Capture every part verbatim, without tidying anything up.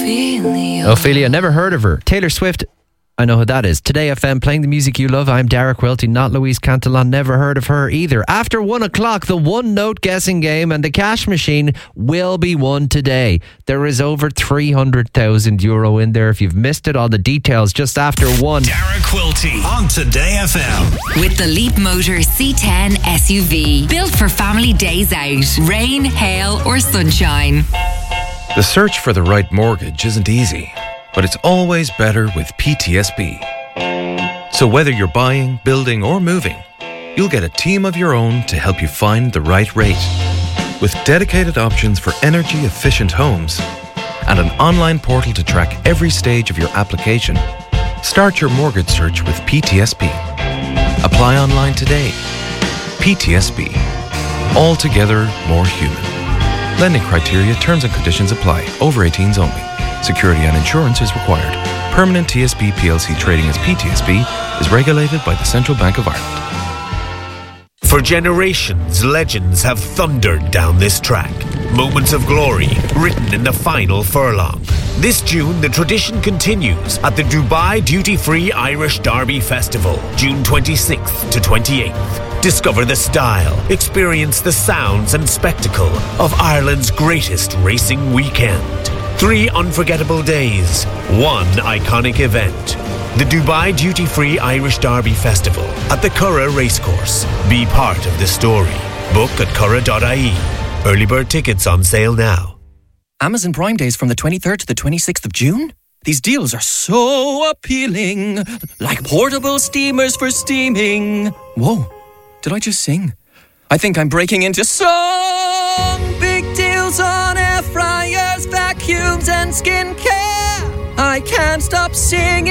Ophelia. Ophelia, never heard of her. Taylor Swift, I know who that is. Today F M, playing the music you love. I'm Dara Quilty, not Louise Cantillon. Never heard of her either. After one o'clock, the one-note guessing game and the cash machine will be won today. There is over three hundred thousand euro in there. If you've missed it, all the details just after one. Dara Quilty on Today F M. With the Leap Motors C ten S U V. Built for family days out. Rain, hail or sunshine. The search for the right mortgage isn't easy, but it's always better with P T S B. So whether you're buying, building or moving, you'll get a team of your own to help you find the right rate. With dedicated options for energy-efficient homes and an online portal to track every stage of your application, start your mortgage search with P T S B. Apply online today. P T S B. Altogether more human. Lending criteria, terms and conditions apply. Over eighteens only. Security and insurance is required. Permanent T S B P L C trading as P T S B is regulated by the Central Bank of Ireland. For generations, legends have thundered down this track. Moments of glory written in the final furlong. This June, the tradition continues at the Dubai Duty Free Irish Derby Festival, June twenty-sixth to twenty-eighth. Discover the style, experience the sounds and spectacle of Ireland's greatest racing weekend. Three unforgettable days, one iconic event. The Dubai Duty Free Irish Derby Festival at the Curragh Racecourse. Be part of the story. Book at curragh dot I E. Early bird tickets on sale now. Amazon Prime Days from the twenty-third to the twenty-sixth of June? These deals are so appealing. Like portable steamers for steaming. Whoa, did I just sing? I think I'm breaking into song. Big deals on air fryers, vacuums and skincare. I can't stop singing.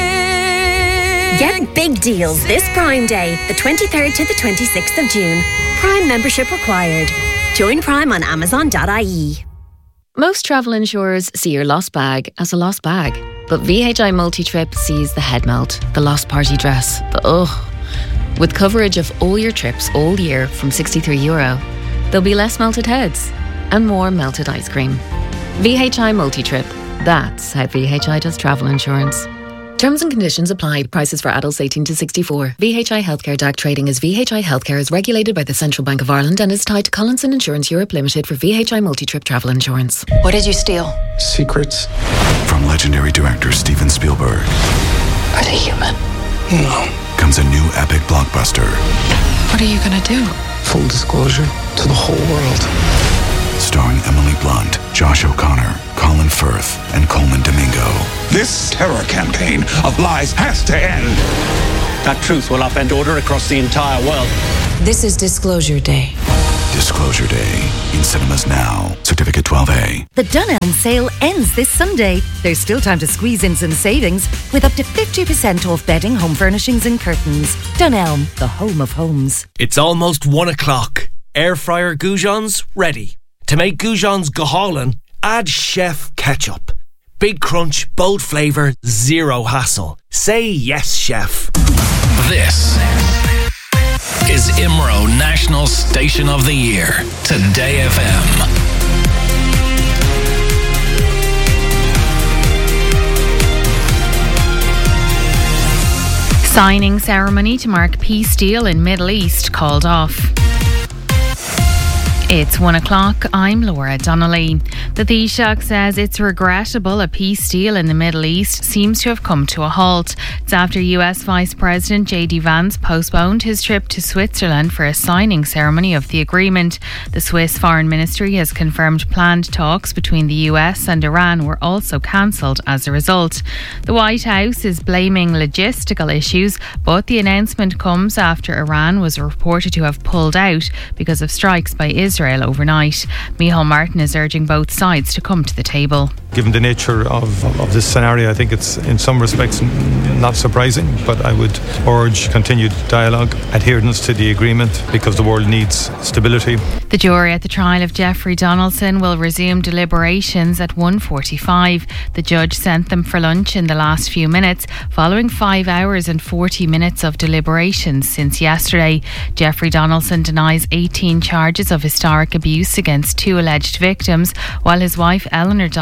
Get big deals this Prime Day, the twenty-third to the twenty-sixth of June. Prime membership required. Join Prime on amazon dot I E. Most travel insurers see your lost bag as a lost bag. But V H I Multi-Trip sees the head melt, the lost party dress, the ugh. With coverage of all your trips all year from sixty-three euro, there'll be less melted heads and more melted ice cream. V H I Multi-Trip. That's how V H I does travel insurance. Terms and conditions apply. Prices for adults eighteen to sixty-four. V H I Healthcare D A C trading as V H I Healthcare is regulated by the Central Bank of Ireland and is tied to Collinson Insurance Europe Limited for V H I Multi-Trip travel insurance. What did you steal? Secrets. From legendary director Steven Spielberg. Are they human? No. Comes a new epic blockbuster. What are you gonna do? Full disclosure to the whole world. Starring Emily Blunt, Josh O'Connor, Colin Firth, and Coleman Domingo. This terror campaign of lies has to end. That truth will upend order across the entire world. This is Disclosure Day. Disclosure Day. In cinemas now. Certificate twelve A. The Dunelm sale ends this Sunday. There's still time to squeeze in some savings with up to fifty percent off bedding, home furnishings and curtains. Dunelm, the home of homes. It's almost one o'clock. Air fryer goujons ready. To make goujons gohalan, add Chef Ketchup. Big crunch, bold flavour, zero hassle. Say yes, chef. This is I M R O National Station of the Year. Today F M. Signing ceremony to mark peace deal in Middle East called off. It's one o'clock. I'm Laura Donnelly. The Taoiseach says it's regrettable a peace deal in the Middle East seems to have come to a halt. It's after U S Vice President J D Vance postponed his trip to Switzerland for a signing ceremony of the agreement. The Swiss Foreign Ministry has confirmed planned talks between the U S and Iran were also cancelled as a result. The White House is blaming logistical issues, but the announcement comes after Iran was reported to have pulled out because of strikes by Israel. Israel overnight. Micheál Martin is urging both sides to come to the table. Given the nature of, of this scenario, I think it's in some respects not surprising, but I would urge continued dialogue, adherence to the agreement, because the world needs stability. The jury at the trial of Jeffrey Donaldson will resume deliberations at one forty-five. The judge sent them for lunch in the last few minutes, following five hours and forty minutes of deliberations since yesterday. Jeffrey Donaldson denies eighteen charges of historic abuse against two alleged victims, while his wife Eleanor Donaldson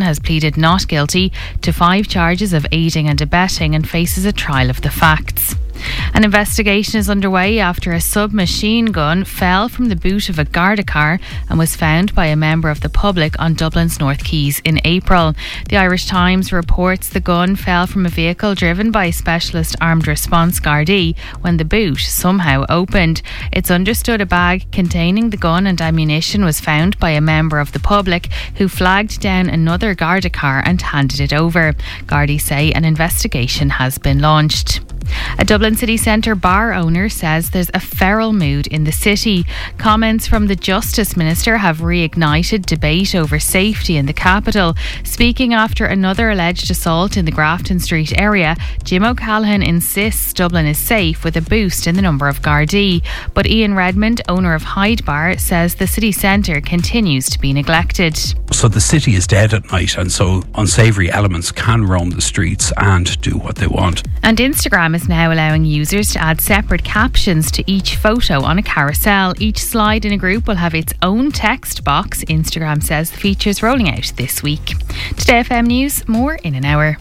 has pleaded not guilty to five charges of aiding and abetting and faces a trial of the facts. An investigation is underway after a submachine gun fell from the boot of a Garda car and was found by a member of the public on Dublin's North Quays in April. The Irish Times reports the gun fell from a vehicle driven by a specialist armed response Gardaí when the boot somehow opened. It's understood a bag containing the gun and ammunition was found by a member of the public who flagged down another Garda car and handed it over. Gardaí say an investigation has been launched. A Dublin city centre bar owner says there's a feral mood in the city. Comments from the Justice Minister have reignited debate over safety in the capital. Speaking after another alleged assault in the Grafton Street area, Jim O'Callaghan insists Dublin is safe with a boost in the number of Gardaí. But Ian Redmond, owner of Hyde Bar, says the city centre continues to be neglected. So the city is dead at night, and so unsavoury elements can roam the streets and do what they want. And Instagram is now allowing users to add separate captions to each photo on a carousel. Each slide in a group will have its own text box. Instagram says the feature is rolling out this week. Today F M News, more in an hour.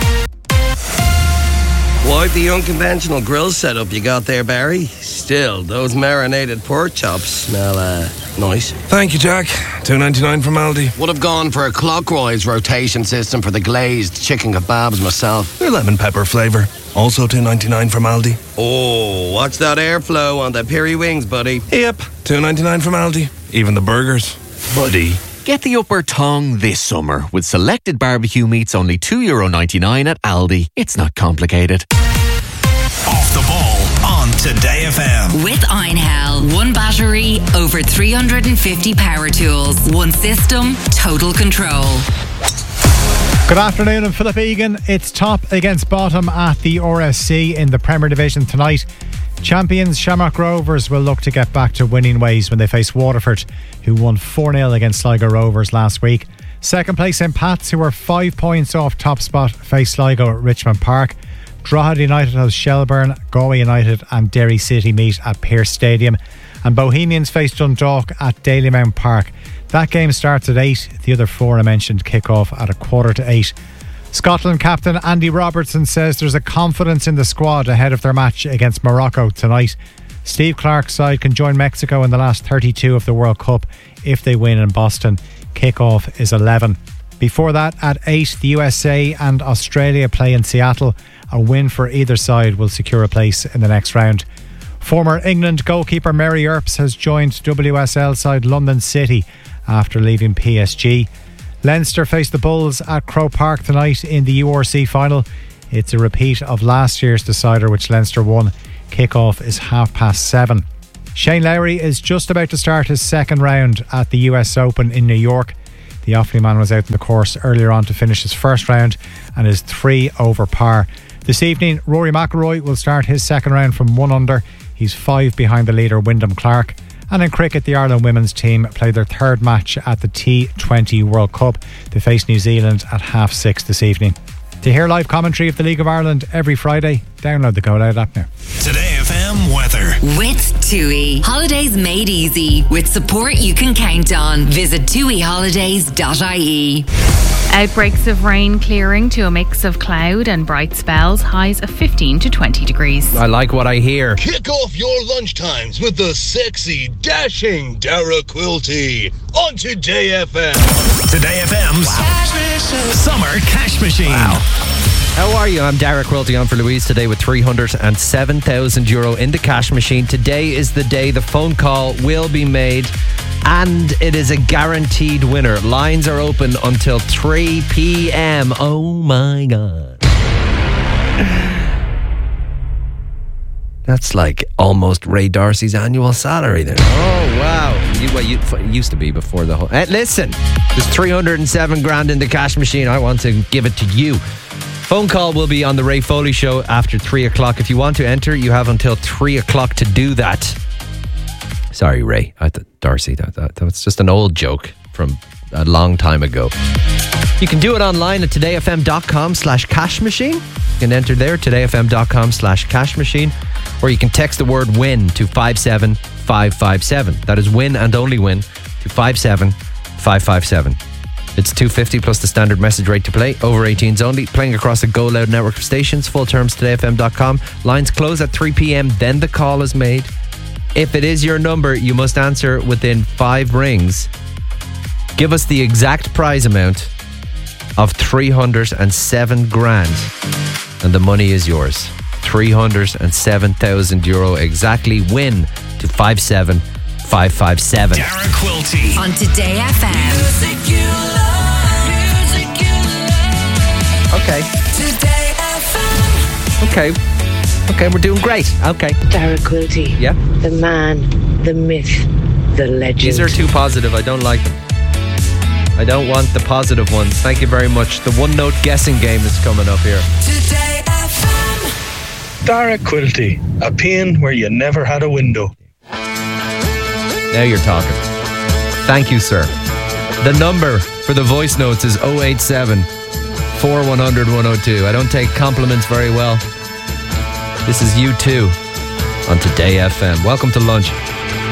Quite the unconventional grill setup you got there, Barry. Still, those marinated pork chops smell uh, nice. Thank you, Jack. two ninety-nine from Aldi. Would have gone for a clockwise rotation system for the glazed chicken kebabs myself. They're lemon pepper flavour. Also two ninety-nine from Aldi. Oh, watch that airflow on the peri wings, buddy. Yep, two ninety-nine from Aldi. Even the burgers. Buddy. Get the upper tongue this summer with selected barbecue meats only two euro ninety-nine at Aldi. It's not complicated. Off the ball on Today F M. With Einhell. One battery, over three hundred fifty power tools. One system, total control. Good afternoon, I'm Philip Egan. It's top against bottom at the R S C in the Premier Division tonight. Champions Shamrock Rovers will look to get back to winning ways when they face Waterford, who won four nil against Sligo Rovers last week. Second place Saint Pat's, who are five points off top spot, face Sligo at Richmond Park. Drogheda United host Shelburne, Galway United and Derry City meet at Pearse Stadium. And Bohemians face Dundalk at Dalymount Park. That game starts at eight. The other four I mentioned kick off at a quarter to eight. Scotland captain Andy Robertson says there's a confidence in the squad ahead of their match against Morocco tonight. Steve Clarke's side can join Mexico in the last thirty-two of the World Cup if they win in Boston. Kick-off is eleven. Before that, at eight, the U S A and Australia play in Seattle. A win for either side will secure a place in the next round. Former England goalkeeper Mary Earps has joined W S L side London City after leaving P S G. Leinster face the Bulls at Croke Park tonight in the U R C final. It's a repeat of last year's decider, which Leinster won. Kick-off is half past seven. Shane Lowry is just about to start his second round at the U S Open in New York. The Offaly man was out in the course earlier on to finish his first round and is three over par. This evening, Rory McIlroy will start his second round from one under. He's five behind the leader Wyndham Clark. And in cricket, the Ireland women's team play their third match at the T twenty World Cup. They face New Zealand at half six this evening. To hear live commentary of the League of Ireland every Friday, download the Go Loud app now. Today F M weather. With TUI. Holidays made easy. With support you can count on. Visit tui holidays dot I E. Outbreaks of rain clearing to a mix of cloud and bright spells. Highs of fifteen to twenty degrees. I like what I hear. Kick off your lunchtimes with the sexy, dashing Dara Quilty on Today F M. Today F M's wow. Summer Cash Machine. Wow. How are you? I'm Dara Quilty on for Louise today with three hundred seven thousand euro in the cash machine. Today is the day the phone call will be made and it is a guaranteed winner. Lines are open until three p.m. Oh my God. That's like almost Ray Darcy's annual salary there. Oh, wow. You, well, you, it used to be before the whole... Hey, listen, there's three hundred seven grand in the cash machine. I want to give it to you. Phone call will be on the Ray Foley Show after three o'clock. If you want to enter, you have until three o'clock to do that. Sorry, Ray. I th- Darcy, that, that, that was just an old joke from a long time ago. You can do it online at todayfm.com slash cash machine. You can enter there, todayfm.com slash cash machine. Or you can text the word win to five seven five five seven. That is win and only win to five seven five five seven. It's two fifty plus the standard message rate to play. Over eighteens only. Playing across a Go Loud network of stations. Full terms today F M dot com. Lines close at three p.m. Then the call is made. If it is your number, you must answer within five rings. Give us the exact prize amount of three hundred seven grand. And the money is yours. three hundred seven thousand euro exactly. Win to five seven five five seven. Dara Quilty on Today F M. Music you love, music you love. Okay. Today F M. Okay. Okay, we're doing great. Okay. Dara Quilty. Yeah. The man, the myth, the legend. These are too positive. I don't like them. I don't want the positive ones. Thank you very much. The one note guessing game is coming up here. Today F M. Dara Quilty, a pin where you never had a window. Now you're talking. Thank you, sir. The number for the voice notes is oh eight seven, four one zero zero, one oh two. I don't take compliments very well. This is U two on Today F M. Welcome to lunch.